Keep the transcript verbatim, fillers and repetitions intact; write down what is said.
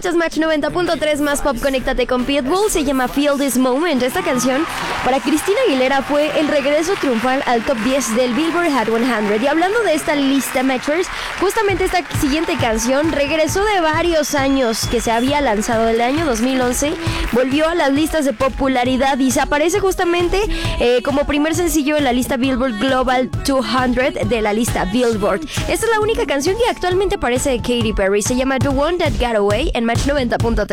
escuchas Match noventa punto tres más pop, conéctate con Pitbull, se llama Feel This Moment. Esta canción para Cristina Aguilera fue el regreso triunfal al top diez del Billboard Hot cien. Y hablando de esta lista, Matchers, justamente esta siguiente canción regresó de varios años que se había lanzado el año dos mil once, volvió a las listas de popularidad y se aparece justamente eh, como primer sencillo en la lista Billboard Global doscientos de la lista Billboard. Esta es la única canción que actualmente aparece de Katy Perry, se llama The One That Got Away en Match noventa punto tres.